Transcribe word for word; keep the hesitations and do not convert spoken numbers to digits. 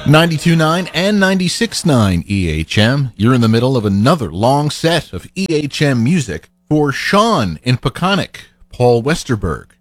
ninety-two point nine and ninety-six point nine E H M. You're in the middle of another long set of E H M music for Sean in Peconic, Paul Westerberg,